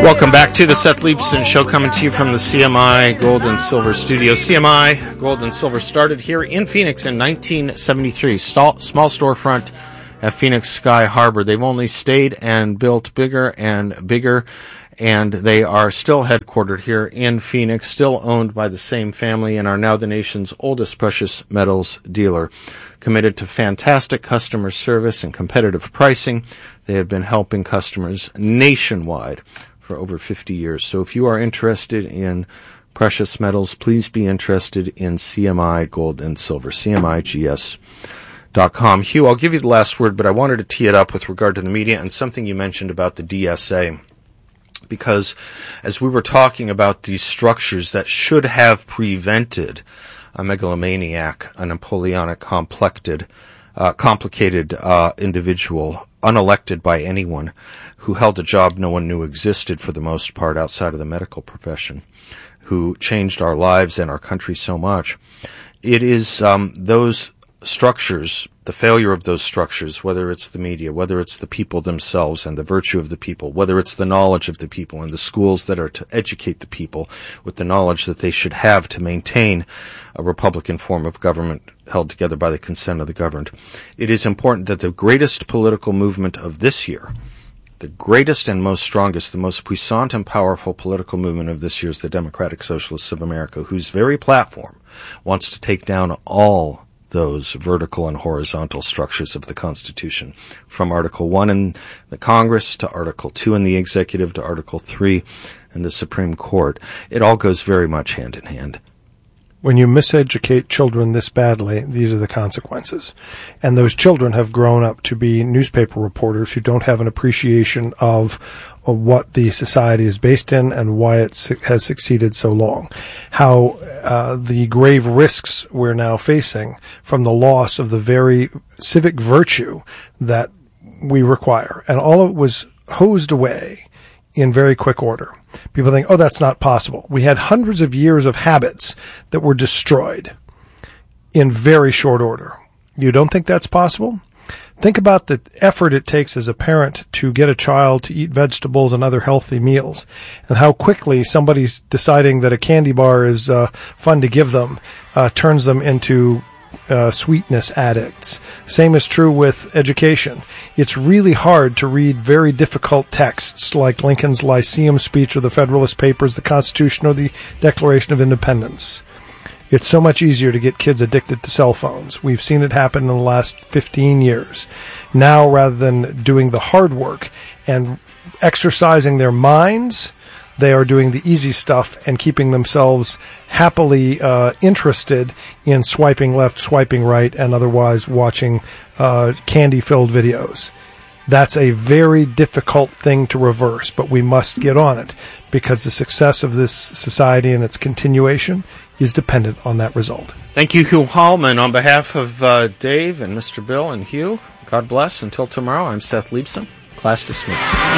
Welcome back to the Seth Leibsohn Show, coming to you from the CMI Gold and Silver Studio. CMI Gold and Silver started here in Phoenix in 1973. Small storefront at Phoenix Sky Harbor. They've only stayed and built bigger and bigger, and they are still headquartered here in Phoenix, still owned by the same family, and are now the nation's oldest precious metals dealer. Committed to fantastic customer service and competitive pricing, they have been helping customers nationwide for over 50 years. So if you are interested in precious metals, please be interested in CMI Gold and Silver, CMIGS.com. Hugh, I'll give you the last word, but I wanted to tee it up with regard to the media and something you mentioned about the DSA. Because as we were talking about these structures that should have prevented a megalomaniac, a Napoleonic complicated individual, unelected by anyone, who held a job no one knew existed for the most part outside of the medical profession, who changed our lives and our country so much. It is those structures, the failure of those structures, whether it's the media, whether it's the people themselves and the virtue of the people, whether it's the knowledge of the people and the schools that are to educate the people with the knowledge that they should have to maintain a Republican form of government held together by the consent of the governed. It is important that the greatest political movement of this year, the greatest and most strongest, the most puissant and powerful political movement of this year is the Democratic Socialists of America, whose very platform wants to take down all those vertical and horizontal structures of the Constitution, from Article 1 in the Congress to Article 2 in the Executive to Article 3 in the Supreme Court. It all goes very much hand in hand. When you miseducate children this badly, these are the consequences. And those children have grown up to be newspaper reporters who don't have an appreciation of what the society is based in and why it has succeeded so long. How the grave risks we're now facing from the loss of the very civic virtue that we require. And all of it was hosed away in very quick order. People think, oh, that's not possible. We had hundreds of years of habits that were destroyed in very short order. You don't think that's possible? Think about the effort it takes as a parent to get a child to eat vegetables and other healthy meals, and how quickly somebody's deciding that a candy bar is fun to give them turns them into sweetness addicts. Same is true with education. It's really hard to read very difficult texts like Lincoln's Lyceum speech or the Federalist Papers, the Constitution, or the Declaration of Independence. It's so much easier to get kids addicted to cell phones. We've seen it happen in the last 15 years. Now, rather than doing the hard work and exercising their minds, they are doing the easy stuff and keeping themselves happily interested in swiping left, swiping right, and otherwise watching candy-filled videos. That's a very difficult thing to reverse, but we must get on it because the success of this society and its continuation is dependent on that result. Thank you, Hugh Hallman. On behalf of Dave and Mr. Bill and Hugh, God bless. Until tomorrow, I'm Seth Leibsohn. Class dismissed.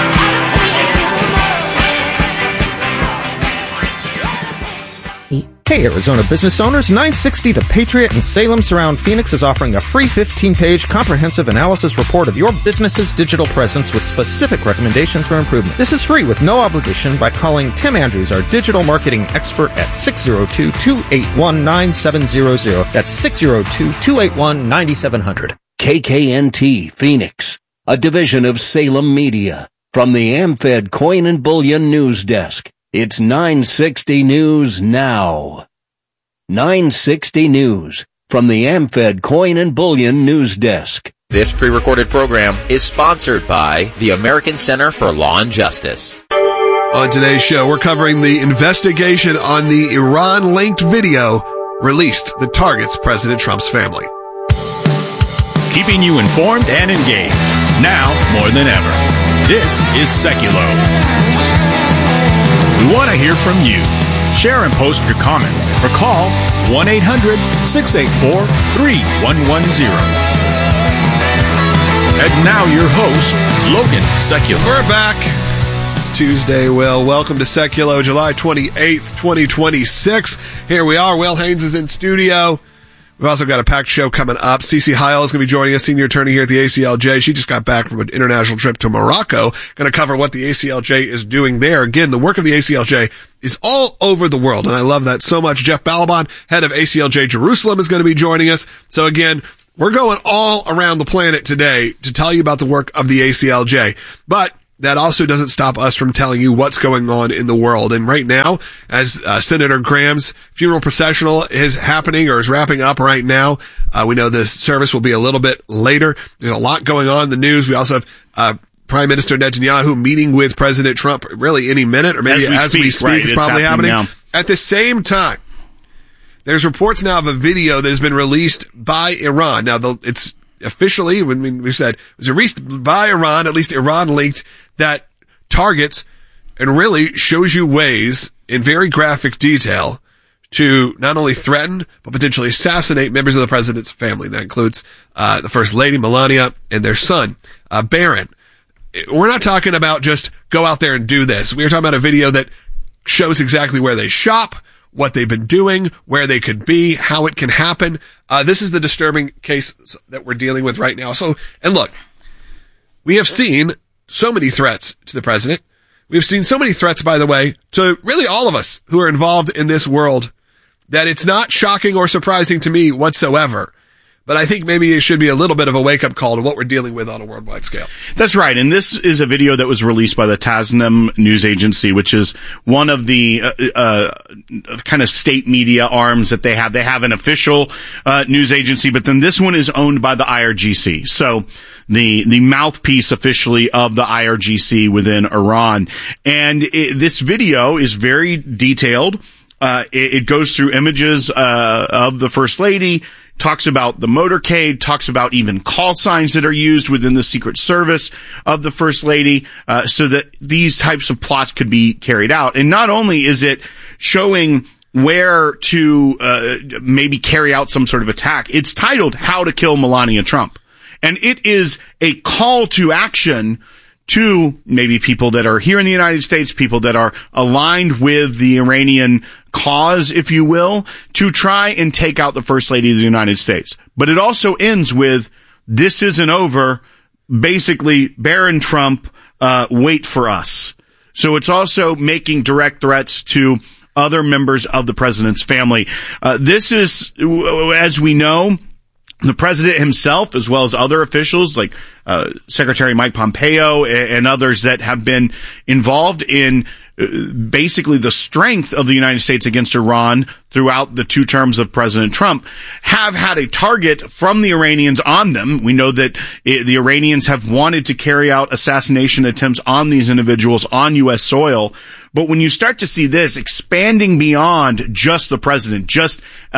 Hey, Arizona business owners, 960 The Patriot in Salem Surround Phoenix is offering a free 15-page comprehensive analysis report of your business's digital presence with specific recommendations for improvement. This is free with no obligation by calling Tim Andrews, our digital marketing expert, at 602-281-9700. That's 602-281-9700. KKNT Phoenix, a division of Salem Media. From the AmFed Coin and Bullion News Desk. It's 960 News Now. 960 News from the AmFed Coin and Bullion News Desk. This pre-recorded program is sponsored by the American Center for Law and Justice. On today's show, we're covering the investigation on the Iran-linked video released that targets President Trump's family. Keeping you informed and engaged, now more than ever. This is Seculo. We want to hear from you. Share and post your comments or call 1-800-684-3110. And now your host, Logan Seculo. We're back. It's Tuesday, Will. Welcome to Seculo, July 28th, 2026. Here we are. Will Haynes is in studio. We've also got a packed show coming up. Cece Heil is going to be joining us, senior attorney here at the ACLJ. She just got back from an international trip to Morocco. Going to cover what the ACLJ is doing there. Again, the work of the ACLJ is all over the world, and I love that so much. Jeff Balaban, head of ACLJ Jerusalem, is going to be joining us. So again, we're going all around the planet today to tell you about the work of the ACLJ. But that also doesn't stop us from telling you what's going on in the world. And right now, as Senator Graham's funeral processional is happening or is wrapping up right now, we know this service will be a little bit later. There's a lot going on in the news. We also have Prime Minister Netanyahu meeting with President Trump really any minute, or maybe as we speak, right, it's probably happening. Now. At the same time, there's reports now of a video that has been released by Iran. Now, it's officially, I mean, we've said it was released by Iran, at least Iran leaked, that targets and really shows you ways in very graphic detail to not only threaten, but potentially assassinate members of the president's family. That includes the First Lady, Melania, and their son, Barron. We're not talking about just go out there and do this. We're talking about a video that shows exactly where they shop, what they've been doing, where they could be, how it can happen. This is the disturbing case that we're dealing with right now. So, and look, we have seen so many threats to the president. We've seen so many threats, by the way, to really all of us who are involved in this world, that it's not shocking or surprising to me whatsoever. But I think maybe it should be a little bit of a wake-up call to what we're dealing with on a worldwide scale. That's right. And this is a video that was released by the Tasnim news agency, which is one of the kind of state media arms that they have. They have an official news agency, but then this one is owned by the IRGC. So the mouthpiece officially of the IRGC within Iran. And this video is very detailed. It goes through images of the First Lady, talks about the motorcade, talks about even call signs that are used within the Secret Service of the First Lady, so that these types of plots could be carried out. And not only is it showing where to maybe carry out some sort of attack, it's titled How to Kill Melania Trump. And it is a call to action to maybe people that are here in the United States, people that are aligned with the Iranian cause, if you will, to try and take out the First Lady of the United States. But it also ends with, this isn't over, basically, Barron Trump, wait for us. So it's also making direct threats to other members of the president's family. This is, as we know, the president himself, as well as other officials like Secretary Mike Pompeo and others that have been involved in basically the strength of the United States against Iran throughout the 2 terms of President Trump, have had a target from the Iranians on them. We know that the Iranians have wanted to carry out assassination attempts on these individuals on U.S. soil. But when you start to see this expanding beyond just the president, just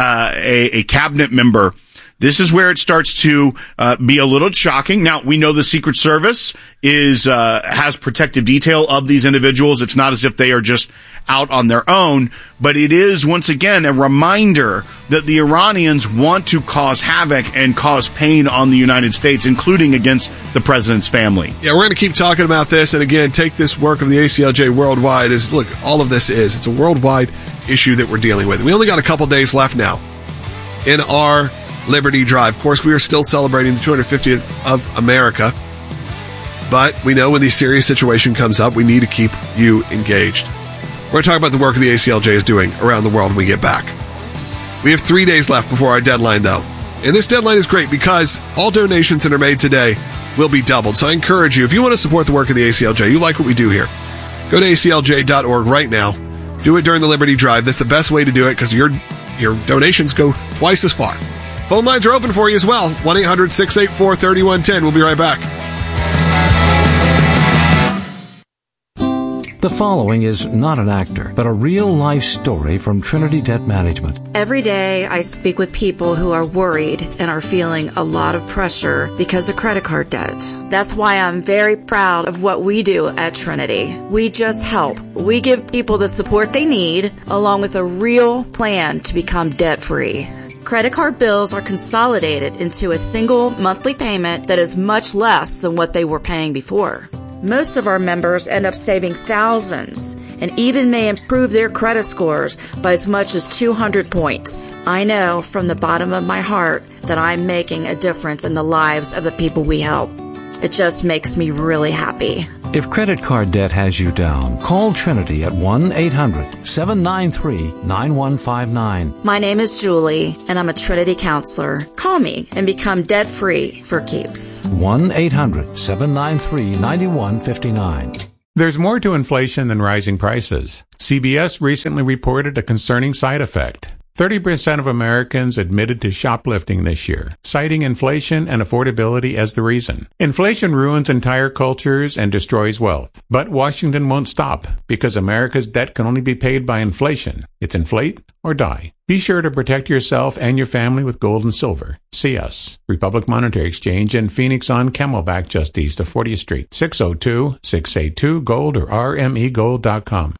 a cabinet member, this is where it starts to be a little shocking. Now, we know the Secret Service has protective detail of these individuals. It's not as if they are just out on their own, but it is, once again, a reminder that the Iranians want to cause havoc and cause pain on the United States, including against the president's family. Yeah, we're going to keep talking about this, and again, take this work of the ACLJ worldwide as, look, all of this it's a worldwide issue that we're dealing with. We only got a couple days left now in our Liberty Drive. Of course, we are still celebrating the 250th of America, but we know when the serious situation comes up, we need to keep you engaged. We're going to talk about the work the ACLJ is doing around the world when we get back. We have 3 days left before our deadline, though. And this deadline is great because all donations that are made today will be doubled. So I encourage you, if you want to support the work of the ACLJ, you like what we do here, go to aclj.org right now. Do it during the Liberty Drive. That's the best way to do it because your donations go twice as far. Phone lines are open for you as well. 1-800-684-3110. We'll be right back. The following is not an actor, but a real-life story from Trinity Debt Management. Every day I speak with people who are worried and are feeling a lot of pressure because of credit card debt. That's why I'm very proud of what we do at Trinity. We just help. We give people the support they need, along with a real plan to become debt-free. Credit card bills are consolidated into a single monthly payment that is much less than what they were paying before. Most of our members end up saving thousands and even may improve their credit scores by as much as 200 points. I know from the bottom of my heart that I'm making a difference in the lives of the people we help. It just makes me really happy. If credit card debt has you down, call Trinity at 1-800-793-9159. My name is Julie, and I'm a Trinity counselor. Call me and become debt-free for keeps. 1-800-793-9159. There's more to inflation than rising prices. CBS recently reported a concerning side effect. 30% of Americans admitted to shoplifting this year, citing inflation and affordability as the reason. Inflation ruins entire cultures and destroys wealth. But Washington won't stop, because America's debt can only be paid by inflation. It's inflate or die. Be sure to protect yourself and your family with gold and silver. See us, Republic Monetary Exchange in Phoenix on Camelback, just east of 40th Street. 602-682-GOLD or rmegold.com.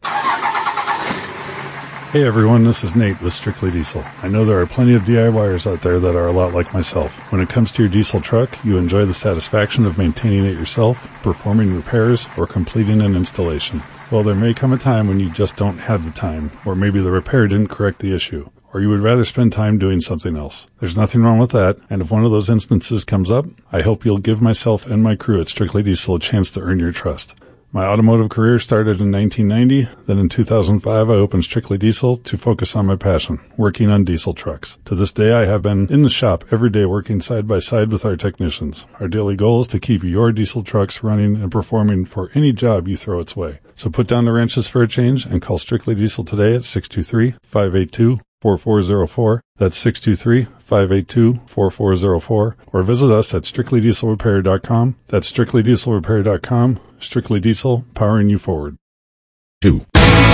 Hey everyone, this is Nate with Strictly Diesel. I know there are plenty of DIYers out there that are a lot like myself. When it comes to your diesel truck, you enjoy the satisfaction of maintaining it yourself, performing repairs, or completing an installation. Well, there may come a time when you just don't have the time, or maybe the repair didn't correct the issue, or you would rather spend time doing something else. There's nothing wrong with that, and if one of those instances comes up, I hope you'll give myself and my crew at Strictly Diesel a chance to earn your trust. My automotive career started in 1990. Then in 2005, I opened Strictly Diesel to focus on my passion, working on diesel trucks. To this day, I have been in the shop every day working side by side with our technicians. Our daily goal is to keep your diesel trucks running and performing for any job you throw its way. So put down the wrenches for a change and call Strictly Diesel today at 623-582-4404. That's 623-582-4404. Or visit us at strictlydieselrepair.com. That's strictlydieselrepair.com. Strictly Diesel, powering you forward. 2. All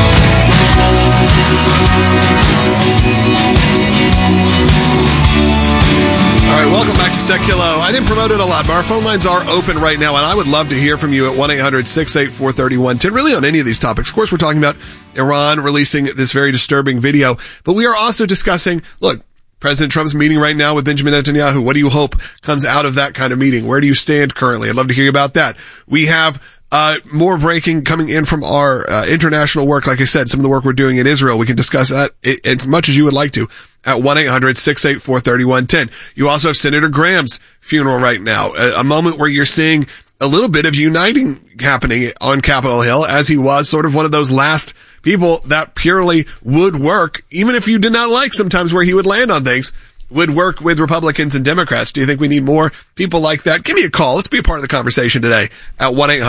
right, welcome back to Seculo. I didn't promote it a lot, but our phone lines are open right now, and I would love to hear from you at 1-800-684-3110, really on any of these topics. Of course, we're talking about Iran releasing this very disturbing video, but we are also discussing, look, President Trump's meeting right now with Benjamin Netanyahu. What do you hope comes out of that kind of meeting? Where do you stand currently? I'd love to hear about that. We have more breaking coming in from our international work. Like I said, some of the work we're doing in Israel, we can discuss that as much as you would like to at 1-800-684-3110. You also have Senator Graham's funeral right now, a moment where you're seeing a little bit of uniting happening on Capitol Hill, as he was sort of one of those last people that purely would work, even if you did not like sometimes where he would land on things, would work with Republicans and Democrats. Do you think we need more people like that? Give me a call. Let's be a part of the conversation today at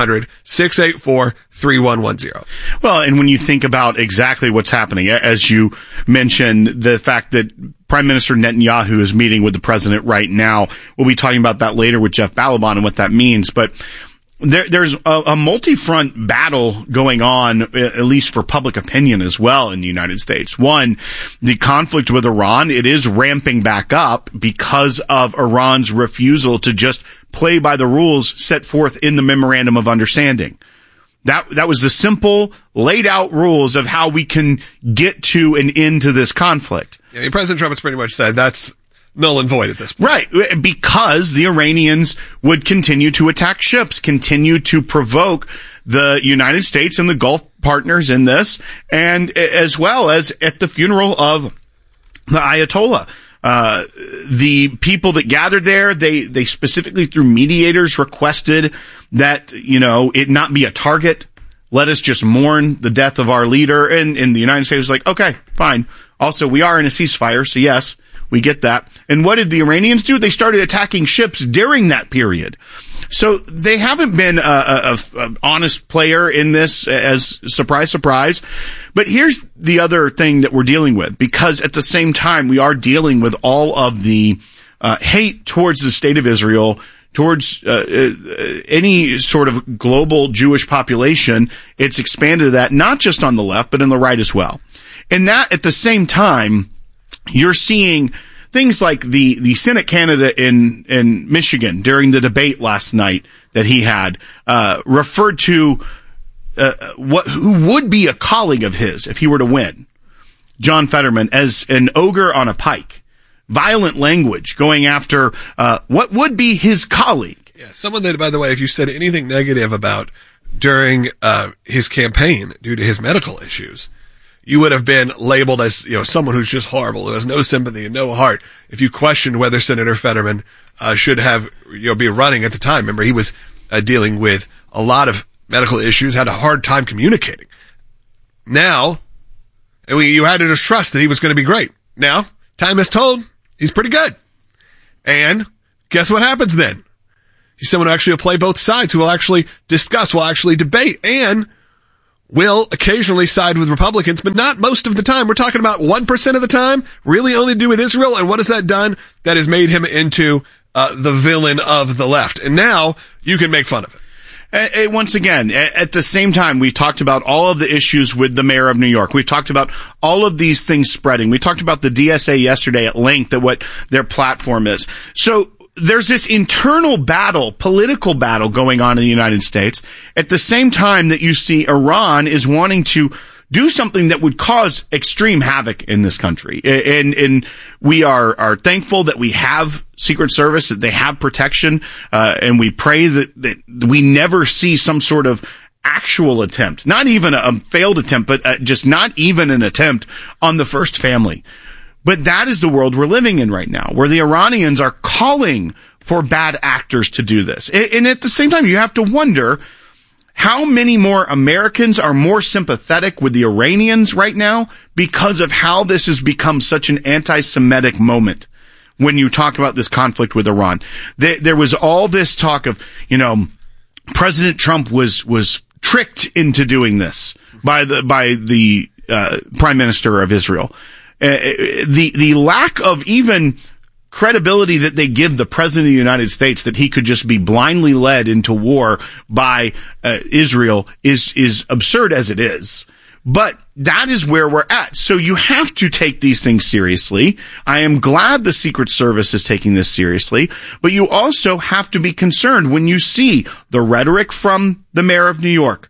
1-800-684-3110. Well, and when you think about exactly what's happening, as you mentioned, the fact that Prime Minister Netanyahu is meeting with the president right now, we'll be talking about that later with Jeff Balaban and what that means, but there's a multi-front battle going on, at least for public opinion as well in the United States. One, the conflict with Iran, it is ramping back up because of Iran's refusal to just play by the rules set forth in the Memorandum of Understanding. That was the simple, laid out rules of how we can get to an end to this conflict. Yeah, I mean, President Trump has pretty much said that's null and void at this point. Right, because the Iranians would continue to attack ships, continue to provoke the United States and the Gulf partners in this, and as well as at the funeral of the Ayatollah. The people that gathered there, they specifically through mediators requested that, it not be a target. Let us just mourn the death of our leader. And the United States was like, okay, fine. Also, we are in a ceasefire, so yes, we get that. And what did the Iranians do? They started attacking ships during that period. So they haven't been a honest player in this, as surprise, surprise. But here's the other thing that we're dealing with, because at the same time, we are dealing with all of the hate towards the state of Israel, towards any sort of global Jewish population. It's expanded to that, not just on the left, but in the right as well. And that, at the same time, you're seeing things like the Senate candidate in Michigan during the debate last night that he had, referred to who would be a colleague of his if he were to win, John Fetterman, as an ogre on a pike. Violent language going after what would be his colleague. Yeah, someone that, by the way, if you said anything negative about during his campaign due to his medical issues, you would have been labeled as, someone who's just horrible, who has no sympathy and no heart. If you questioned whether Senator Fetterman should have, be running at the time. Remember, he was dealing with a lot of medical issues, had a hard time communicating. Now, you had to just trust that he was going to be great. Now, time has told, he's pretty good. And guess what happens then? He's someone who actually will play both sides, who will actually discuss, will actually debate, and will occasionally side with Republicans, but not most of the time. We're talking about 1% of the time, really only to do with Israel. And what has that done? That has made him into the villain of the left. And now you can make fun of it. Once again, at the same time, we talked about all of the issues with the mayor of New York. We talked about all of these things spreading. We talked about the DSA yesterday at length, at what their platform is. So there's this internal battle, political battle going on in the United States at the same time that you see Iran is wanting to do something that would cause extreme havoc in this country. And we are thankful that we have Secret Service, that they have protection, and we pray that we never see some sort of actual attempt, not even a failed attempt, but just not even an attempt on the first family. But that is the world we're living in right now, where the Iranians are calling for bad actors to do this. And at the same time, you have to wonder how many more Americans are more sympathetic with the Iranians right now because of how this has become such an anti-Semitic moment when you talk about this conflict with Iran. There was all this talk of, President Trump was tricked into doing this by the Prime Minister of Israel. The lack of even credibility that they give the President of the United States, that he could just be blindly led into war by Israel, is absurd as it is. But that is where we're at. So you have to take these things seriously. I am glad the Secret Service is taking this seriously, but you also have to be concerned when you see the rhetoric from the mayor of New York.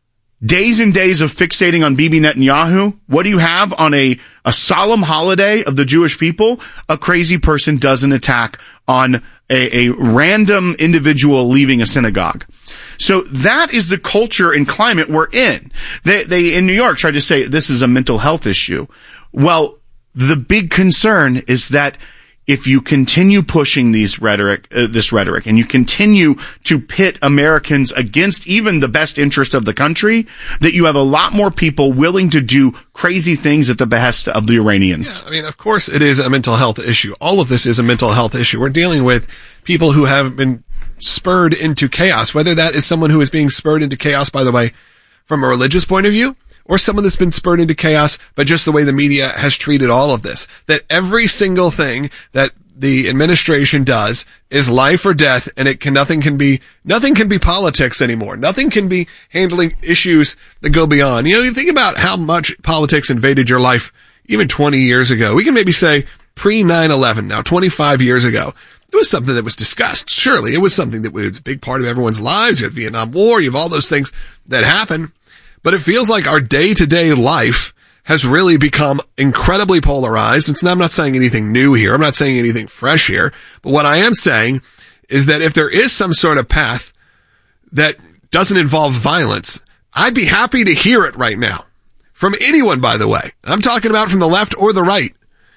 Days and days of fixating on Bibi Netanyahu. What do you have on a solemn holiday of the Jewish people? A crazy person does an attack on a random individual leaving a synagogue. So that is the culture and climate we're in. They in New York tried to say this is a mental health issue. Well, the big concern is that if you continue pushing this rhetoric, and you continue to pit Americans against even the best interest of the country, that you have a lot more people willing to do crazy things at the behest of the Iranians. Yeah, of course it is a mental health issue. All of this is a mental health issue. We're dealing with people who have been spurred into chaos, whether that is someone who is being spurred into chaos, by the way, from a religious point of view, or someone that's been spurred into chaos, but just the way the media has treated all of this. That every single thing that the administration does is life or death, and nothing can be politics anymore. Nothing can be handling issues that go beyond. You think about how much politics invaded your life even 20 years ago. We can maybe say pre 9/11 now, 25 years ago. It was something that was discussed. Surely it was something that was a big part of everyone's lives. You have the Vietnam War, you have all those things that happen. But it feels like our day-to-day life has really become incredibly polarized. I'm not saying anything new here. I'm not saying anything fresh here. But what I am saying is that if there is some sort of path that doesn't involve violence, I'd be happy to hear it right now. From anyone, by the way. I'm talking about from the left or the right.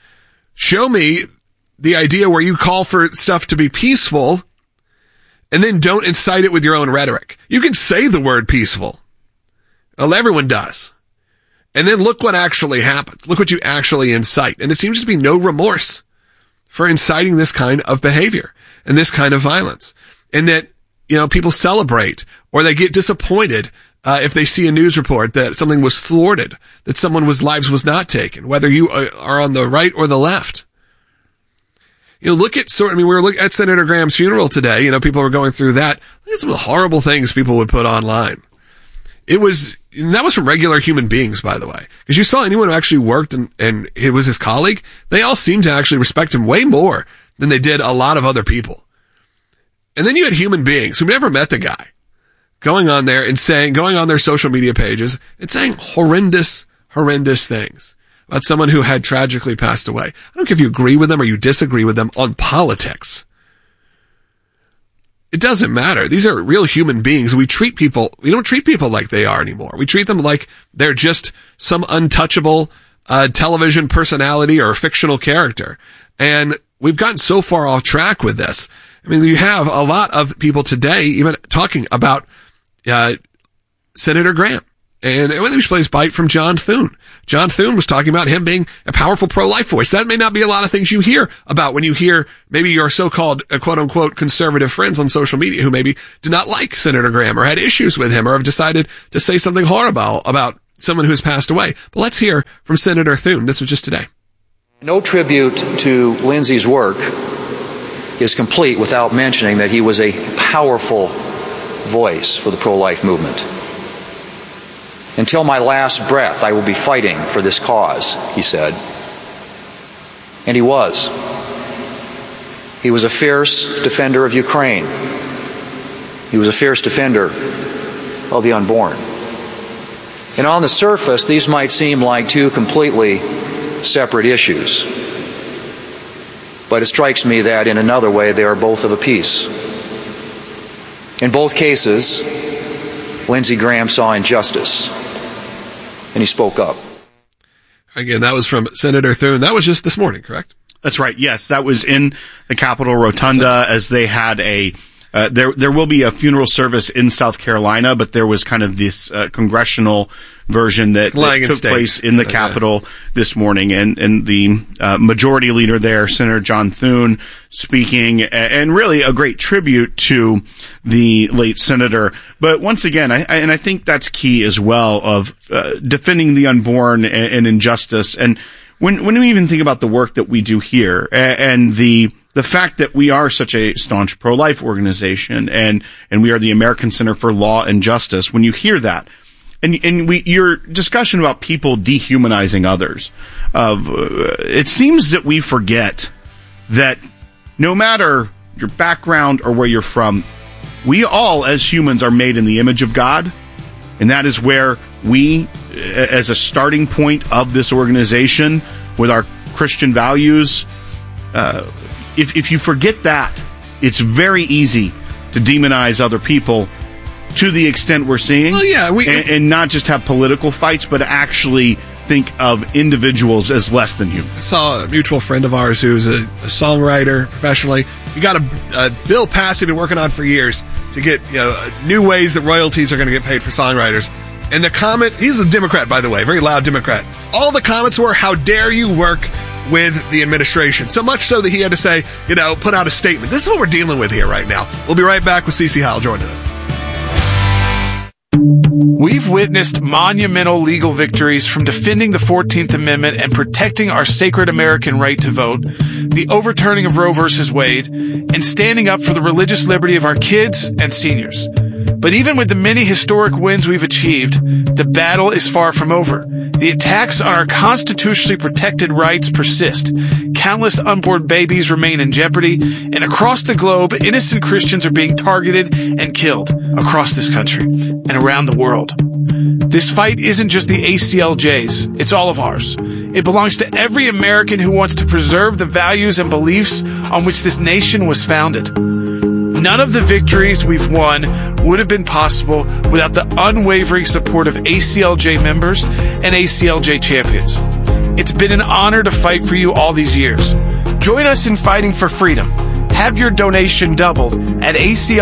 Show me the idea where you call for stuff to be peaceful and then don't incite it with your own rhetoric. You can say the word peaceful. Well, everyone does. And then look what actually happens. Look what you actually incite. And it seems to be no remorse for inciting this kind of behavior and this kind of violence. And that, people celebrate or they get disappointed if they see a news report that something was thwarted, that someone's lives was not taken, whether you are on the right or the left. Look at we were looking at Senator Graham's funeral today. People were going through that. Look at some of the horrible things people would put online. That was from regular human beings, by the way. Because you saw anyone who actually worked and it was his colleague, they all seemed to actually respect him way more than they did a lot of other people. And then you had human beings who never met the guy going on there and going on their social media pages and saying horrendous things about someone who had tragically passed away. I don't care if you agree with them or you disagree with them on politics. it doesn't matter. These are real human beings. We don't treat people like they are anymore. We treat them like they're just some untouchable television personality or fictional character. And we've gotten so far off track with this. I mean, you have a lot of people today even talking about Senator Graham. And we should play this bite from John Thune. John Thune was talking about him being a powerful pro-life voice. That may not be a lot of things you hear about when you hear maybe your so-called quote-unquote conservative friends on social media who maybe did not like Senator Graham or had issues with him or have decided to say something horrible about someone who's passed away. But let's hear from Senator Thune. This was just today. No tribute to Lindsey's work is complete without mentioning that he was a powerful voice for the pro-life movement. Until my last breath, I will be fighting for this cause, he said. And he was. He was a fierce defender of Ukraine. He was a fierce defender of the unborn. And on the surface, these might seem like two completely separate issues. But it strikes me that in another way, they are both of a piece. In both cases, Lindsey Graham saw injustice, and he spoke up. Again, that was from Senator Thune. That was just this morning, correct? That's right. Yes, that was in the Capitol Rotunda as they had there will be a funeral service in South Carolina, but there was kind of this congressional version that took place in the Capitol this morning, and the majority leader there, Senator John Thune, speaking, and really a great tribute to the late senator. But once again, I think that's key as well of defending the unborn and injustice. And when we even think about the work that we do here and the fact that we are such a staunch pro-life organization and we are the American Center for Law and Justice, when you hear that, and your discussion about people dehumanizing others, it seems that we forget that no matter your background or where you're from, we all as humans are made in the image of God, and that is where we, as a starting point of this organization with our Christian values, if you forget that, it's very easy to demonize other people to the extent we're seeing. Well, yeah, and not just have political fights, but actually think of individuals as less than human. I saw a mutual friend of ours who's a songwriter professionally. He got a bill passed he'd been working on for years to get new ways that royalties are going to get paid for songwriters. And the comments, he's a Democrat, by the way, very loud Democrat. All the comments were, how dare you work with the administration? So much so that he had to say, put out a statement. This is what we're dealing with here right now. We'll be right back with CeCe Howell joining us. We've witnessed monumental legal victories from defending the 14th Amendment and protecting our sacred American right to vote, the overturning of Roe v. Wade, and standing up for the religious liberty of our kids and seniors. But even with the many historic wins we've achieved, the battle is far from over. The attacks on our constitutionally protected rights persist. Countless unborn babies remain in jeopardy, and across the globe, innocent Christians are being targeted and killed across this country and around the world. This fight isn't just the ACLJ's, it's all of ours. It belongs to every American who wants to preserve the values and beliefs on which this nation was founded. None of the victories we've won would have been possible without the unwavering support of ACLJ members and ACLJ champions. It's been an honor to fight for you all these years. Join us in fighting for freedom. Have your donation doubled at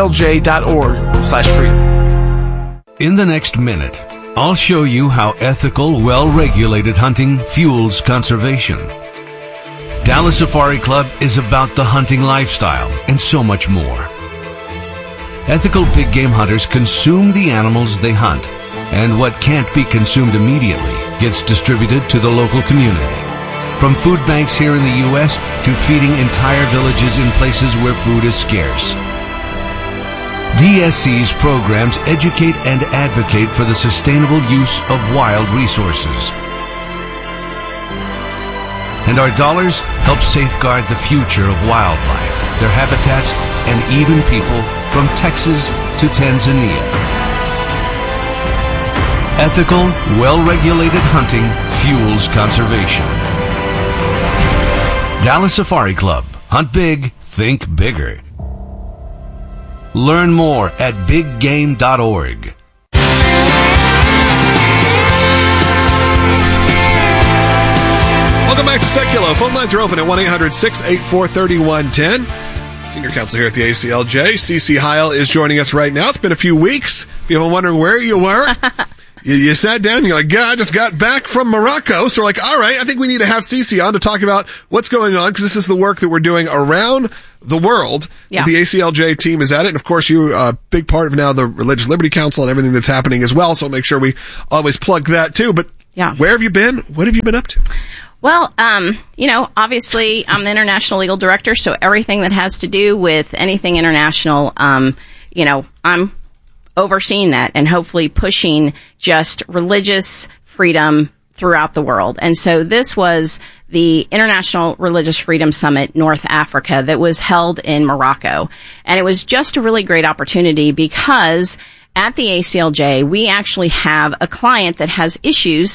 aclj.org/freedom. In the next minute, I'll show you how ethical, well-regulated hunting fuels conservation. Dallas Safari Club is about the hunting lifestyle and so much more. Ethical big game hunters consume the animals they hunt, and what can't be consumed immediately gets distributed to the local community. From food banks here in the U.S. to feeding entire villages in places where food is scarce. DSC's programs educate and advocate for the sustainable use of wild resources. And our dollars help safeguard the future of wildlife, their habitats, and even people from Texas to Tanzania. Ethical, well-regulated hunting fuels conservation. Dallas Safari Club. Hunt big, think bigger. Learn more at biggame.org. Welcome back to Seculo. Phone lines are open at 1-800-684-3110. Senior counsel here at the ACLJ, CeCe Heil, is joining us right now. It's been a few weeks. People wondering where you were. You sat down and you're like, yeah, I just got back from Morocco. So we're like, all right, I think we need to have CeCe on to talk about what's going on, because this is the work that we're doing around the world. Yeah. The ACLJ team is at it. And of course, you're a big part of now the Religious Liberty Council and everything that's happening as well. So I'll make sure we always plug that too. But where have you been? What have you been up to? Well, obviously I'm the international legal director, so everything that has to do with anything international, I'm overseeing that and hopefully pushing just religious freedom throughout the world. And so this was the International Religious Freedom Summit North Africa that was held in Morocco. And it was just a really great opportunity because at the ACLJ, we actually have a client that has issues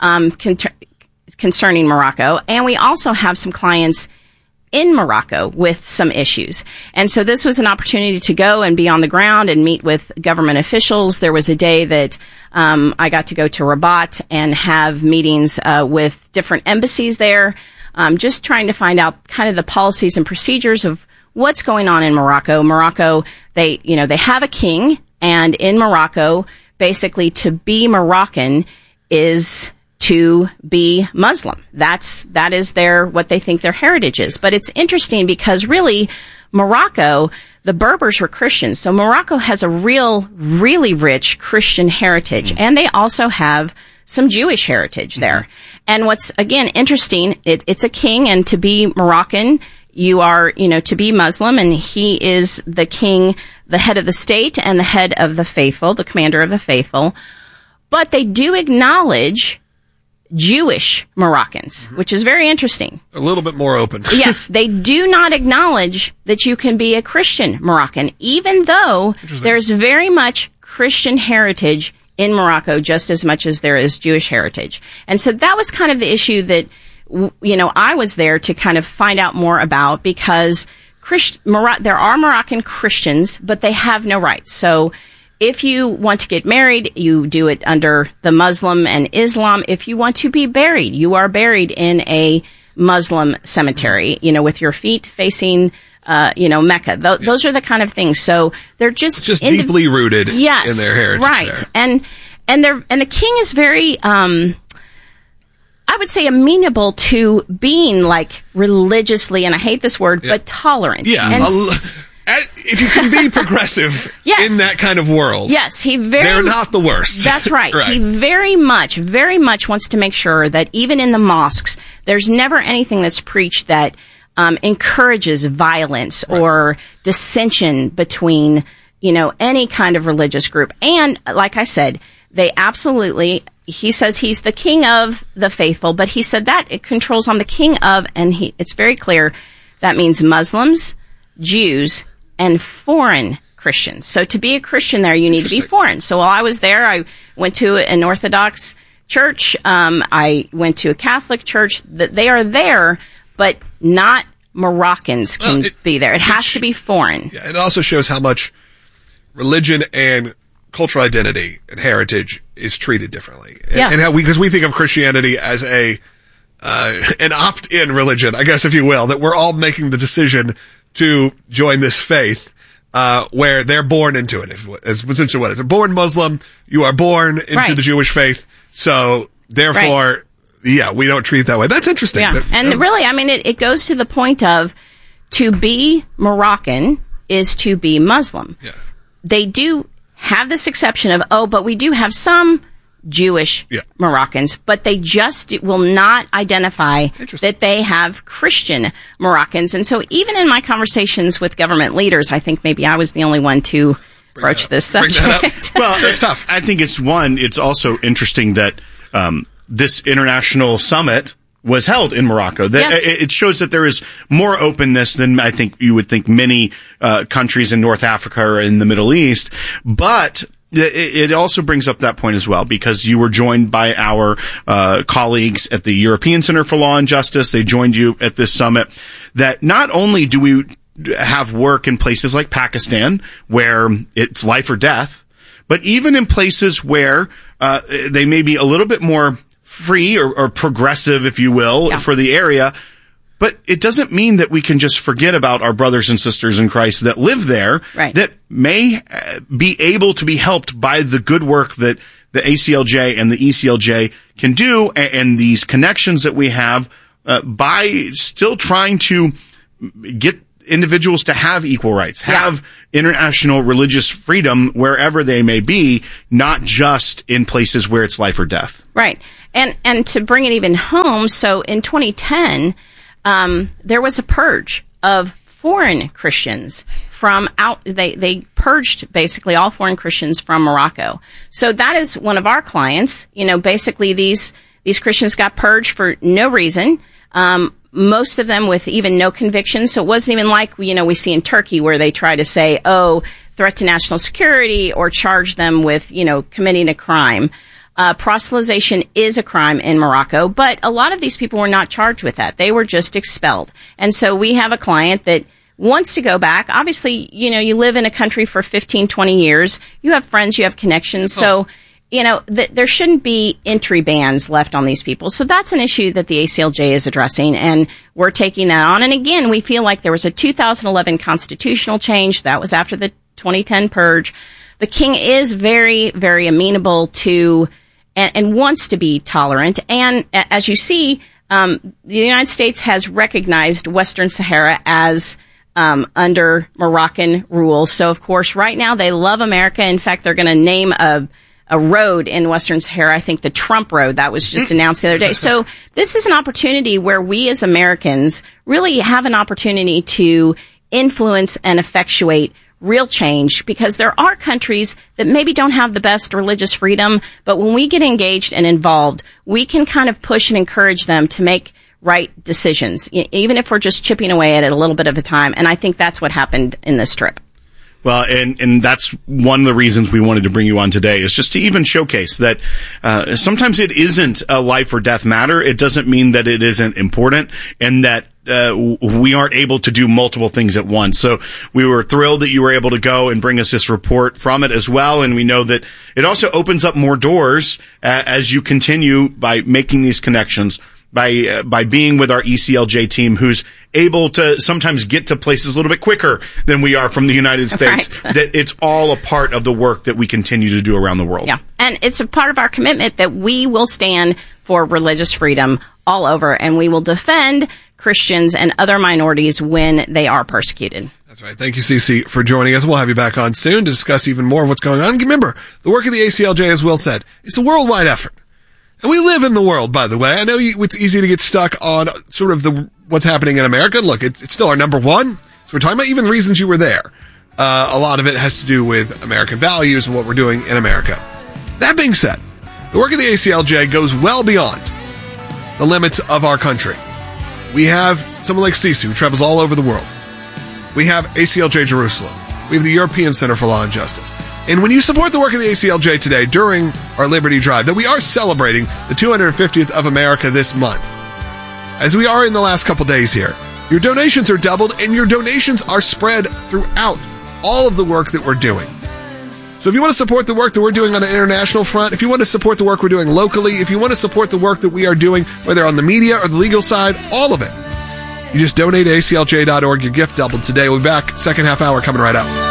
concerning Morocco, and we also have some clients in Morocco with some issues. And so this was an opportunity to go and be on the ground and meet with government officials. There was a day that I got to go to Rabat and have meetings with different embassies there, just trying to find out kind of the policies and procedures of what's going on in Morocco. Morocco, they have a king, and in Morocco, basically to be Moroccan is to be Muslim. That is what they think their heritage is. But it's interesting because really Morocco, the Berbers were Christians. So Morocco has a really rich Christian heritage. And they also have some Jewish heritage there. And what's, again, interesting, it's a king, and to be Moroccan, you are, to be Muslim, and he is the king, the head of the state and the head of the faithful, the commander of the faithful. But they do acknowledge Jewish Moroccans, which is very interesting. A little bit more open. Yes, they do not acknowledge that you can be a Christian Moroccan, even though there's very much Christian heritage in Morocco, just as much as there is Jewish heritage. And so that was kind of the issue that, I was there to kind of find out more about, because there are Moroccan Christians, but they have no rights. So if you want to get married, you do it under the Muslim and Islam. If you want to be buried, you are buried in a Muslim cemetery, with your feet facing, Mecca. Those are the kind of things. So they're just deeply rooted in their heritage. Right. There. And the king is very, I would say, amenable to being like religiously, and I hate this word, but tolerant. Yeah. And if you can be progressive in that kind of world, they're not the worst. That's right. He very much wants to make sure that even in the mosques, there's never anything that's preached that encourages violence or dissension between, any kind of religious group. And like I said, he says he's the king of the faithful, but he said that it controls on the king of, and it's very clear that means Muslims, Jews, and foreign Christians. So to be a Christian there, you need to be foreign. So while I was there, I went to an Orthodox church. I went to a Catholic church. They are there, but not Moroccans can be there. It has to be foreign. Yeah, it also shows how much religion and cultural identity and heritage is treated differently. Yes. And because we think of Christianity as an opt-in religion, I guess, if you will, that we're all making the decision to join this faith, where they're born into it. As essentially what it is. They're born Muslim, you are born into the Jewish faith, so therefore, we don't treat it that way. That's interesting. Yeah. Really, it goes to the point of, to be Moroccan is to be Muslim. Yeah. They do have this exception of, but we do have some Jewish Moroccans, but they just will not identify that they have Christian Moroccans. And so even in my conversations with government leaders, I think maybe I was the only one to broach this subject. Well, it's tough. I think it's also interesting that this international summit was held in Morocco. It shows that there is more openness than I think you would think many countries in North Africa or in the Middle East. But it also brings up that point as well, because you were joined by our colleagues at the European Center for Law and Justice. They joined you at this summit. That not only do we have work in places like Pakistan where it's life or death, but even in places where they may be a little bit more free or progressive, if you will, for the area. But it doesn't mean that we can just forget about our brothers and sisters in Christ that live there, that may be able to be helped by the good work that the ACLJ and the ECLJ can do, and these connections that we have by still trying to get individuals to have equal rights, have international religious freedom wherever they may be, not just in places where it's life or death. Right. And to bring it even home, so in 2010, there was a purge of foreign Christians from they purged basically all foreign Christians from Morocco. So that is one of our clients. Basically these Christians got purged for no reason. Most of them with even no conviction. So it wasn't even like, we see in Turkey where they try to say, threat to national security or charge them with, committing a crime. Proselytization is a crime in Morocco, but a lot of these people were not charged with that. They were just expelled. And so we have a client that wants to go back. Obviously, you live in a country for 15, 20 years. You have friends, you have connections. So, there shouldn't be entry bans left on these people. So that's an issue that the ACLJ is addressing, and we're taking that on. And again, we feel like there was a 2011 constitutional change. That was after the 2010 purge. The king is very, very amenable to and wants to be tolerant. And as you see, the United States has recognized Western Sahara as under Moroccan rule. So, of course, right now they love America. In fact, they're going to name a road in Western Sahara, I think the Trump Road, that was just announced the other day. So this is an opportunity where we as Americans really have an opportunity to influence and effectuate real change, because there are countries that maybe don't have the best religious freedom, but when we get engaged and involved, we can kind of push and encourage them to make right decisions, even if we're just chipping away at it a little bit of a time. And I think that's what happened in this trip. Well, and that's one of the reasons we wanted to bring you on today, is just to even showcase that sometimes it isn't a life or death matter. It doesn't mean that it isn't important, and that we aren't able to do multiple things at once. So we were thrilled that you were able to go and bring us this report from it as well. And we know that it also opens up more doors as you continue by making these connections, by being with our ECLJ team, who's able to sometimes get to places a little bit quicker than we are from the United States. Right. That it's all a part of the work that we continue to do around the world. Yeah, and it's a part of our commitment that we will stand for religious freedom all over, and we will defend Christians and other minorities when they are persecuted. That's right. Thank you, Cece, for joining us. We'll have you back on soon to discuss even more of what's going on. Remember, the work of the ACLJ, as Will said, is a worldwide effort. And we live in the world, by the way. I know it's easy to get stuck on sort of what's happening in America. Look, it's still our number one. So we're talking about even the reasons you were there. A lot of it has to do with American values and what we're doing in America. That being said, the work of the ACLJ goes well beyond the limits of our country. We have someone like Cece, who travels all over the world. We have ACLJ Jerusalem. We have the European Center for Law and Justice. And when you support the work of the ACLJ today during our Liberty Drive, that we are celebrating the 250th of America this month, as we are in the last couple days here, your donations are doubled, and your donations are spread throughout all of the work that we're doing. So if you want to support the work that we're doing on an international front, if you want to support the work we're doing locally, if you want to support the work that we are doing, whether on the media or the legal side, all of it, you just donate to aclj.org. Your gift doubled today. We'll be back second half hour coming right up.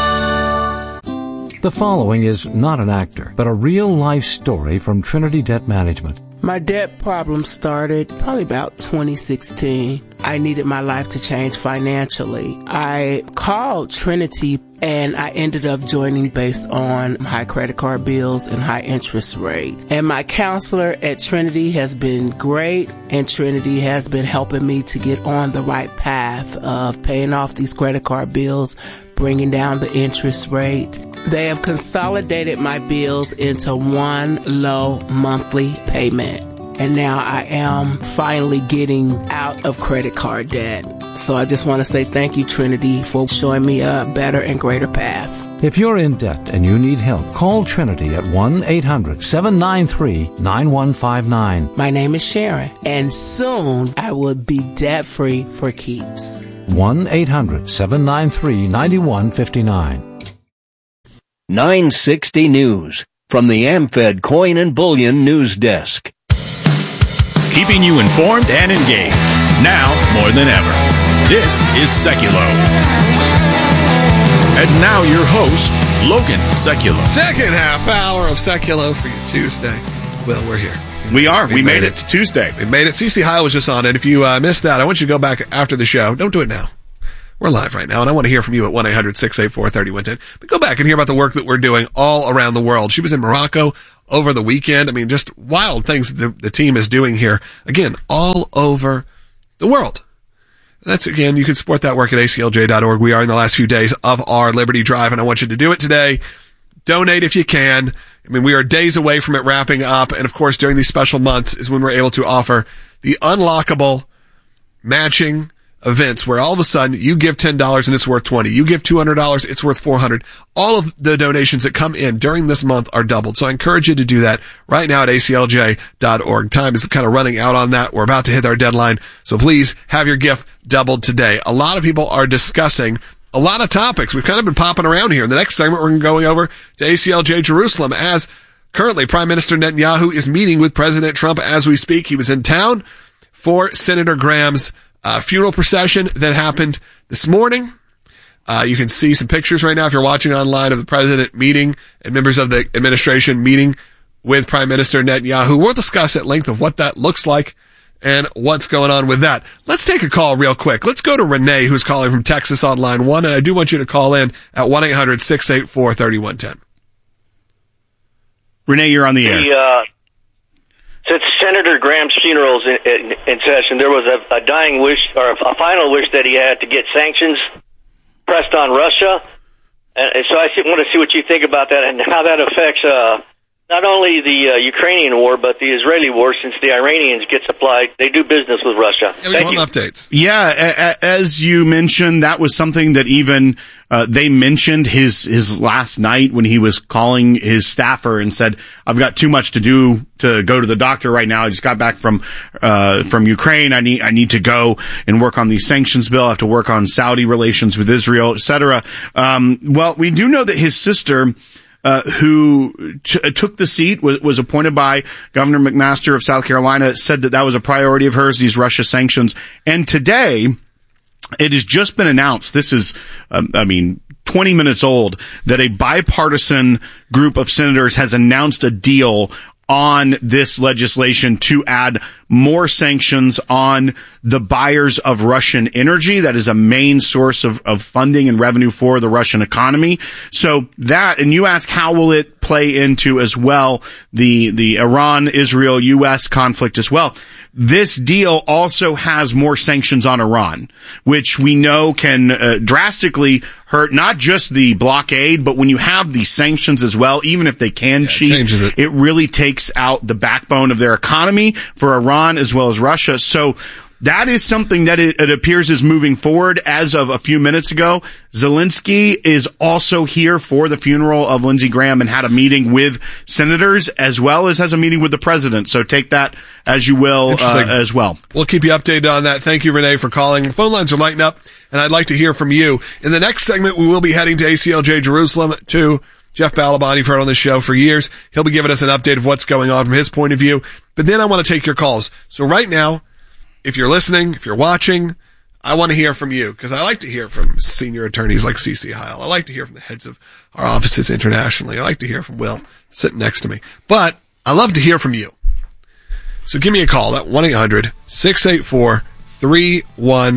The following is not an actor, but a real-life story from Trinity Debt Management. My debt problem started probably about 2016. I needed my life to change financially. I called Trinity, and I ended up joining based on high credit card bills and high interest rate. And my counselor at Trinity has been great, and Trinity has been helping me to get on the right path of paying off these credit card bills, bringing down the interest rate. They have consolidated my bills into one low monthly payment. And now I am finally getting out of credit card debt. So I just want to say thank you, Trinity, for showing me a better and greater path. If you're in debt and you need help, call Trinity at 1-800-793-9159. My name is Sharon, and soon I will be debt-free for keeps. 1-800-793-9159. 960 News from the AmFed Coin and Bullion News Desk. Keeping you informed and engaged. Now more than ever. This is Seculo. And now your host, Logan Seculo. Second half hour of Seculo for you Tuesday. Well, we're here. We are. We made it to Tuesday. We made it. CC Heil was just on it. If you missed that, I want you to go back after the show. Don't do it now. We're live right now, and I want to hear from you at 1-800-684-3110. But go back and hear about the work that we're doing all around the world. She was in Morocco over the weekend. I mean, just wild things the team is doing here. Again, all over the world. That's, again, you can support that work at aclj.org. We are in the last few days of our Liberty Drive, and I want you to do it today. Donate if you can. I mean, we are days away from it wrapping up, and of course, during these special months is when we're able to offer the unlockable matching events where all of a sudden you give $10 and it's worth $20. You give $200, it's worth $400. All of the donations that come in during this month are doubled. So I encourage you to do that right now at aclj.org. Time is kind of running out on that. We're about to hit our deadline. So please have your gift doubled today. A lot of people are discussing a lot of topics. We've kind of been popping around here. In the next segment, we're going over to ACLJ Jerusalem as currently Prime Minister Netanyahu is meeting with President Trump as we speak. He was in town for Senator Graham's funeral procession that happened this morning. You can see some pictures right now if you're watching online of the president meeting and members of the administration meeting with Prime Minister Netanyahu. We'll discuss at length of what that looks like and what's going on with that. Let's take a call real quick. Let's go to Renee, who's calling from Texas on line 1. And I do want you to call in at 1-800-684-3110. Renee, you're on the air. Since Senator Graham's funeral's in session, there was a dying wish, or a final wish that he had to get sanctions pressed on Russia. And so I want to see what you think about that and how that affects not only the Ukrainian war, but the Israeli war, since the Iranians get supplied. They do business with Russia. Yeah, we have some updates. Yeah, as you mentioned, that was something that even they mentioned his last night when he was calling his staffer and said, I've got too much to do to go to the doctor right now. I just got back from Ukraine. I need to go and work on the sanctions bill. I have to work on Saudi relations with Israel, etc. Well, we do know that his sister, who took the seat, was appointed by Governor McMaster of South Carolina, said that was a priority of hers, these Russia sanctions. And today, it has just been announced, this is, 20 minutes old, that a bipartisan group of senators has announced a deal on this legislation to add more sanctions on the buyers of Russian energy. That is a main source of funding and revenue for the Russian economy. So that, and you ask how will it play into as well the Iran, Israel, U.S. conflict as well. This deal also has more sanctions on Iran, which we know can drastically hurt not just the blockade, but when you have these sanctions as well, even if they can cheat, it really takes out the backbone of their economy for Iran as well as Russia. So that is something that it appears is moving forward. As of a few minutes ago, Zelensky is also here for the funeral of Lindsey Graham and had a meeting with senators as well as has a meeting with the president. So take that as you will as well. We'll keep you updated on that. Thank you, Renee, for calling. Phone lines are lighting up, and I'd like to hear from you. In the next segment, we will be heading to ACLJ Jerusalem to Jeff Balabani. You've heard on this show for years. He'll be giving us an update of what's going on from his point of view. But then I want to take your calls. So right now, if you're listening, if you're watching, I want to hear from you because I like to hear from senior attorneys like CC Heil. I like to hear from the heads of our offices internationally. I like to hear from Will sitting next to me. But I love to hear from you. So give me a call at 1-800-684-3110.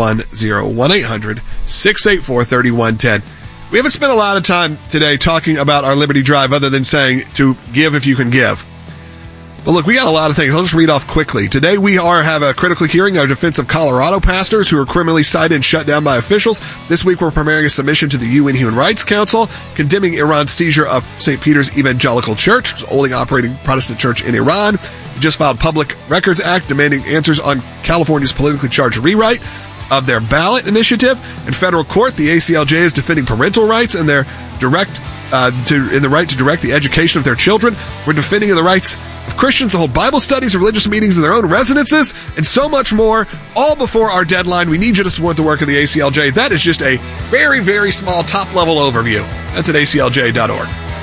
1-800-684-3110. We haven't spent a lot of time today talking about our Liberty Drive other than saying to give if you can give. But look, we got a lot of things. I'll just read off quickly. Today we have a critical hearing on defense of Colorado pastors who are criminally cited and shut down by officials. This week we're preparing a submission to the UN Human Rights Council condemning Iran's seizure of St. Peter's Evangelical Church, which is the only operating Protestant church in Iran. We just filed Public Records Act demanding answers on California's politically charged rewrite of their ballot initiative. In federal court, the ACLJ is defending parental rights and their right to direct the education of their children. We're defending the rights of Christians to hold Bible studies and religious meetings in their own residences, and so much more, all before our deadline. We need you to support the work of the ACLJ. That is just a very, very small top-level overview. That's at aclj.org.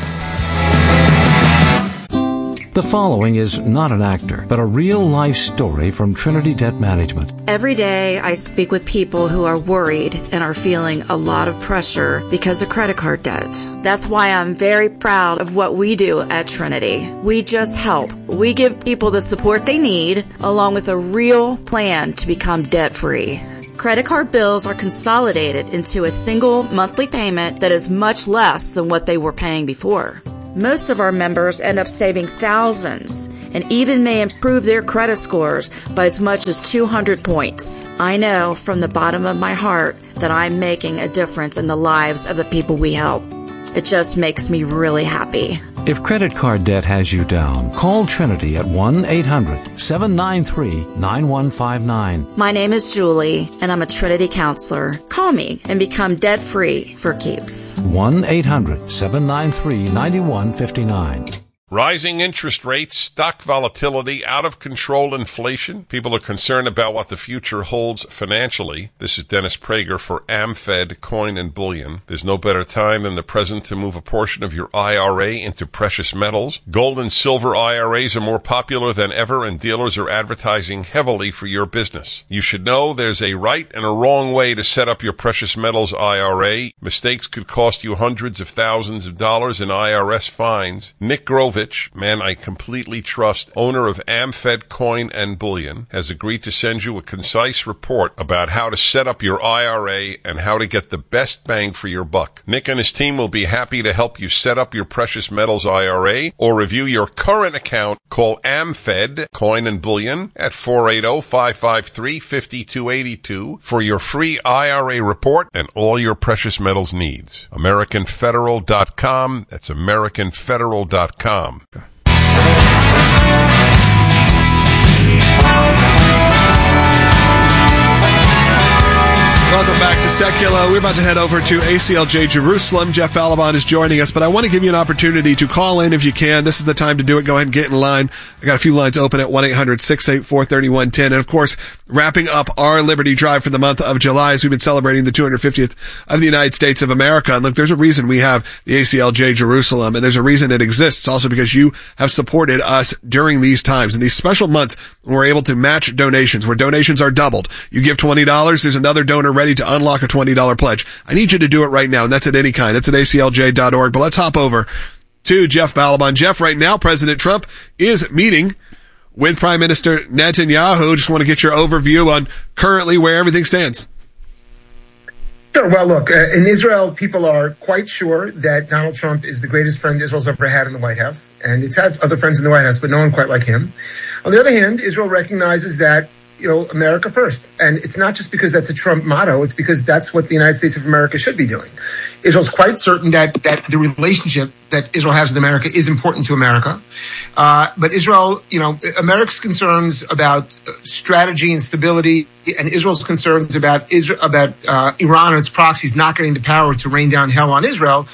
The following is not an actor, but a real-life story from Trinity Debt Management. Every day I speak with people who are worried and are feeling a lot of pressure because of credit card debt. That's why I'm very proud of what we do at Trinity. We just help. We give people the support they need, along with a real plan to become debt-free. Credit card bills are consolidated into a single monthly payment that is much less than what they were paying before. Most of our members end up saving thousands and even may improve their credit scores by as much as 200 points. I know from the bottom of my heart that I'm making a difference in the lives of the people we help. It just makes me really happy. If credit card debt has you down, call Trinity at 1-800-793-9159. My name is Julie, and I'm a Trinity counselor. Call me and become debt-free for keeps. 1-800-793-9159. Rising interest rates, stock volatility, out-of-control inflation. People are concerned about what the future holds financially. This is Dennis Prager for AmFed Coin and Bullion. There's no better time than the present to move a portion of your IRA into precious metals. Gold and silver IRAs are more popular than ever, and dealers are advertising heavily for your business. You should know there's a right and a wrong way to set up your precious metals IRA. Mistakes could cost you hundreds of thousands of dollars in IRS fines. Nick Grove, man I completely trust, owner of AmFed Coin and Bullion, has agreed to send you a concise report about how to set up your IRA and how to get the best bang for your buck. Nick and his team will be happy to help you set up your precious metals IRA or review your current account. Call AmFed Coin and Bullion at 480-553-5282 for your free IRA report and all your precious metals needs. AmericanFederal.com. That's AmericanFederal.com. Welcome back to Secular. We're about to head over to ACLJ Jerusalem. Jeff Balaban is joining us, but I want to give you an opportunity to call in if you can. This is the time to do it. Go ahead and get in line. I got a few lines open at 1-800-684-3110. And of course, wrapping up our Liberty Drive for the month of July as we've been celebrating the 250th of the United States of America. And look, there's a reason we have the ACLJ Jerusalem, and there's a reason it exists. It's also because you have supported us during these times. In these special months, we're able to match donations, where donations are doubled. You give $20, there's another donor ready to unlock a $20 pledge. I need you to do it right now, and that's at any kind. That's at aclj.org. But let's hop over to Jeff Balaban. Jeff, right now, President Trump is meeting with Prime Minister Netanyahu. Just want to get your overview on currently where everything stands. Sure. Well, look, in Israel, people are quite sure that Donald Trump is the greatest friend Israel's ever had in the White House. And it's had other friends in the White House, but no one quite like him. On the other hand, Israel recognizes that, America first. And it's not just because that's a Trump motto. It's because that's what the United States of America should be doing. Israel's quite certain that the relationship that Israel has with America is important to America. But Israel, America's concerns about strategy and stability, and Israel's concerns about Iran and its proxies not getting the power to rain down hell on Israel.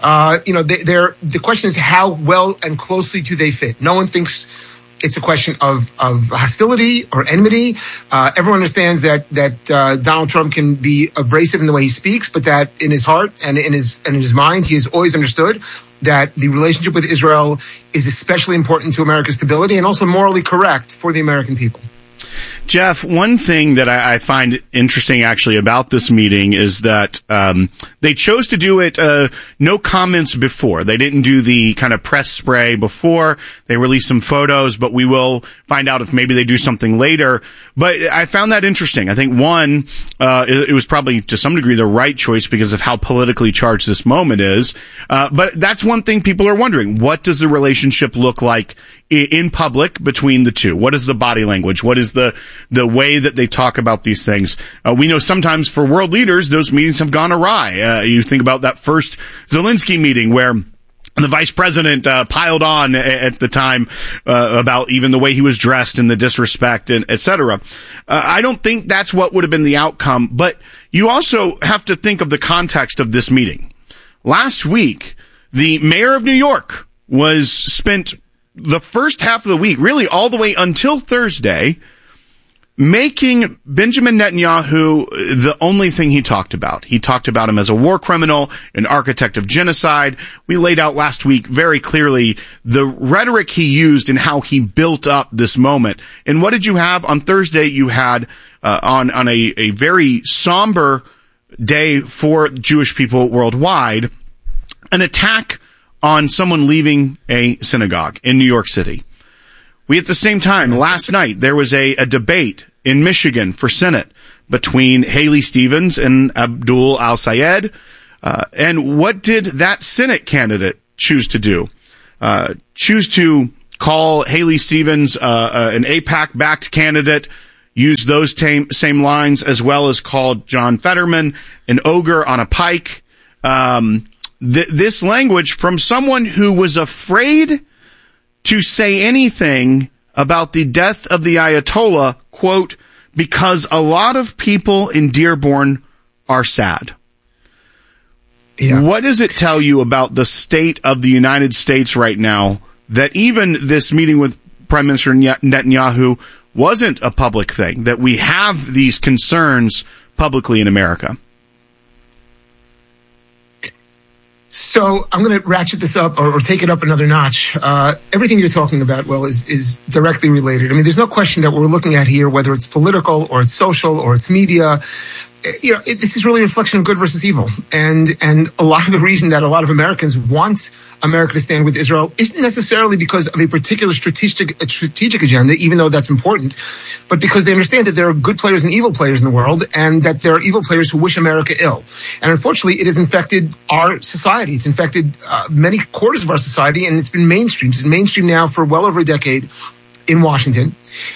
The question is, how well and closely do they fit? No one thinks it's a question of hostility or enmity. Everyone understands that Donald Trump can be abrasive in the way he speaks, but that in his heart and in his mind, he has always understood that the relationship with Israel is especially important to America's stability and also morally correct for the American people. Jeff, one thing that I find interesting actually about this meeting is that they chose to do it no comments before. They didn't do the kind of press spray before. They released some photos, but we will find out if maybe they do something later. But I found that interesting. I think, one, it was probably to some degree the right choice because of how politically charged this moment is. But that's one thing people are wondering. What does the relationship look like in public between the two? What is the body language? What is the way that they talk about these things? We know sometimes for world leaders, those meetings have gone awry. You think about that first Zelensky meeting where the vice president piled on at the time about even the way he was dressed and the disrespect and et cetera. I don't think that's what would have been the outcome, but you also have to think of the context of this meeting. Last week, the mayor of New York was spent the first half of the week, really all the way until Thursday, making Benjamin Netanyahu the only thing he talked about. He talked about him as a war criminal, an architect of genocide. We laid out last week very clearly the rhetoric he used and how he built up this moment. And what did you have on Thursday? You had on a very somber day for Jewish people worldwide, an attack on someone leaving a synagogue in New York City. We, at the same time, last night, there was a debate in Michigan for Senate between Haley Stevens and Abdul Al-Sayed. And what did that Senate candidate choose to do? Choose to call Haley Stevens an AIPAC-backed candidate, use those same lines, as well as called John Fetterman an ogre on a pike. This language from someone who was afraid to say anything about the death of the Ayatollah, quote, because a lot of people in Dearborn are sad. Yeah. What does it tell you about the state of the United States right now that even this meeting with Prime Minister Netanyahu wasn't a public thing, that we have these concerns publicly in America? So I'm going to ratchet this up or take it up another notch. Everything you're talking about, well, is directly related. I mean, there's no question that what we're looking at here, whether it's political or it's social or it's media, this is really a reflection of good versus evil. And a lot of the reason that a lot of Americans want America to stand with Israel isn't necessarily because of a particular strategic agenda, even though that's important, but because they understand that there are good players and evil players in the world, and that there are evil players who wish America ill. And unfortunately, it has infected our society. It's infected many quarters of our society, and it's been mainstreamed. It's been mainstream now for well over a decade in Washington,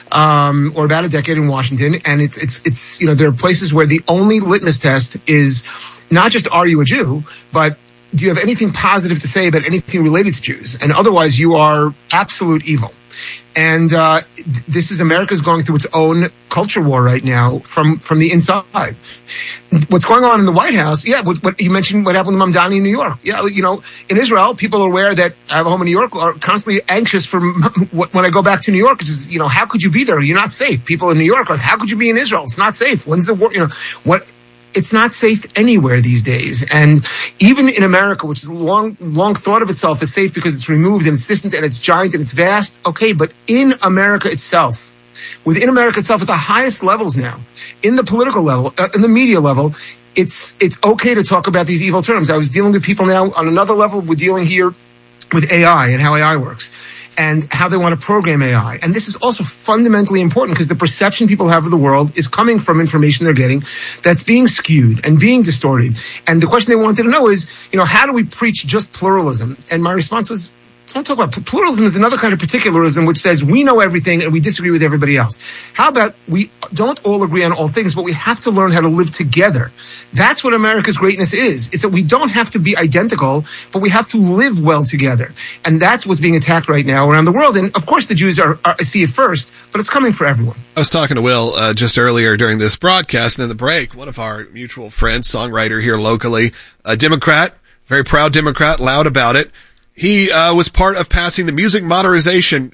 or about a decade in Washington. And it's there are places where the only litmus test is not just are you a Jew, but do you have anything positive to say about anything related to Jews? And otherwise, you are absolute evil. And this is America's going through its own culture war right now from the inside. What's going on in the White House? Yeah, what you mentioned, what happened with Mamdani in New York. Yeah, in Israel, people are aware that I have a home in New York are constantly anxious for when I go back to New York. Which is, how could you be there? You're not safe. People in New York are, how could you be in Israel? It's not safe. When's the war? It's not safe anywhere these days. And even in America, which is long thought of itself as safe because it's removed and it's distant and it's giant and it's vast. Okay, but in America itself, within America itself at the highest levels now, in the political level, in the media level, it's okay to talk about these evil terms. I was dealing with people now on another level. We're dealing here with AI and how AI works, and how they want to program AI. And this is also fundamentally important because the perception people have of the world is coming from information they're getting that's being skewed and being distorted. And the question they wanted to know is, how do we preach just pluralism? And my response was, don't talk about pluralism. Is another kind of particularism which says we know everything and we disagree with everybody else. How about we don't all agree on all things, but we have to learn how to live together. That's what America's greatness is. It's that we don't have to be identical, but we have to live well together. And that's what's being attacked right now around the world. And of course the Jews are see it first, but it's coming for everyone. I was talking to Will just earlier during this broadcast, and in the break, one of our mutual friends, songwriter here locally, a Democrat, very proud Democrat, loud about it. He was part of passing the Music Modernization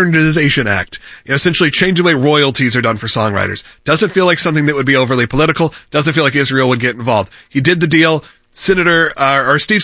Act. Essentially changing the way royalties are done for songwriters. Doesn't feel like something that would be overly political. Doesn't feel like Israel would get involved. He did the deal. Representative Steve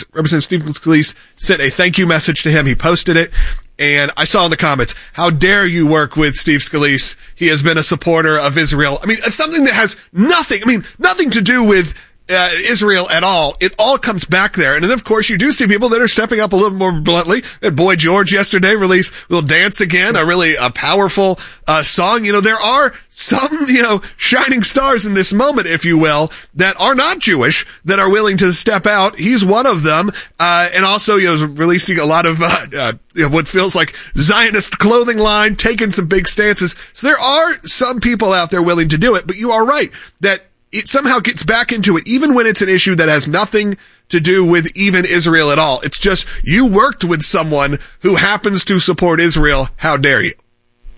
Scalise sent a thank you message to him. He posted it. And I saw in the comments, how dare you work with Steve Scalise? He has been a supporter of Israel. I mean, something that has nothing to do with Israel at all. It all comes back there. And then, of course, you do see people that are stepping up a little more bluntly. Boy George yesterday released We'll Dance Again, a powerful song. There are some, shining stars in this moment, if you will, that are not Jewish, that are willing to step out. He's one of them. And also, releasing a lot of, what feels like Zionist clothing line, taking some big stances. So there are some people out there willing to do it, but you are right that it somehow gets back into it, even when it's an issue that has nothing to do with even Israel at all. It's just, you worked with someone who happens to support Israel. How dare you?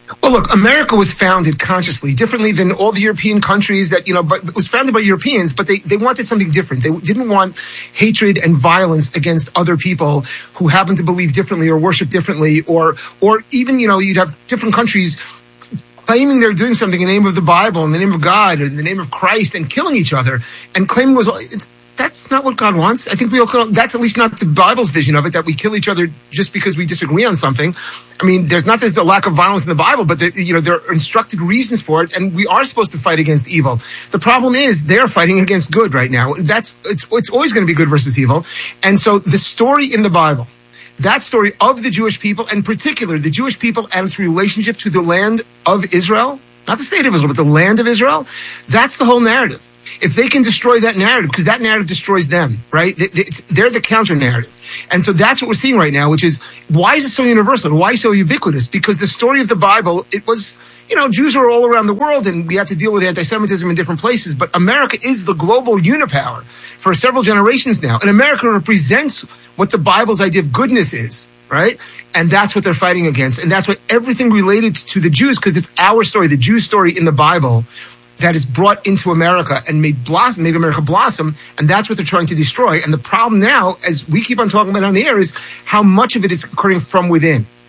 Well, look, America was founded consciously, differently than all the European countries that, but it was founded by Europeans, but they wanted something different. They didn't want hatred and violence against other people who happen to believe differently or worship differently, or even, you'd have different countries claiming they're doing something in the name of the Bible, in the name of God, in the name of Christ, and killing each other, and claiming that's not what God wants. I think that's at least not the Bible's vision of it, that we kill each other just because we disagree on something. I mean, there's not this lack of violence in the Bible, but there are instructed reasons for it, and we are supposed to fight against evil. The problem is they're fighting against good right now. It's always going to be good versus evil. And so the story in the Bible, that story of the Jewish people, in particular, the Jewish people and its relationship to the land of Israel, not the state of Israel, but the land of Israel, that's the whole narrative. If they can destroy that narrative, because that narrative destroys them, right? They're the counter narrative. And so that's what we're seeing right now, which is, why is it so universal? Why so ubiquitous? Because the story of the Bible, it was, Jews are all around the world, and we had to deal with anti-Semitism in different places. But America is the global unipower for several generations now. And America represents what the Bible's idea of goodness is, right? And that's what they're fighting against. And that's why everything related to the Jews, because it's our story, the Jews' story in the Bible, that is brought into America and made America blossom, and that's what they're trying to destroy. And the problem now, as we keep on talking about on the air, is how much of it is occurring from within.